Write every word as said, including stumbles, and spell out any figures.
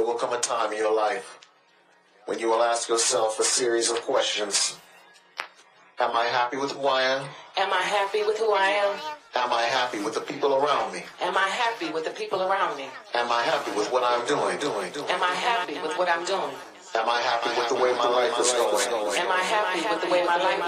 there will come a time in your life when you will ask yourself a series of questions. Am I happy with who I am? Am I happy with who I am? Am I happy with the people around me? Am I happy with the people around me? Am I happy with what I'm doing, doing, doing? Am I happy with what I'm doing? Am I happy with the way my life is going? Am I happy with the way my life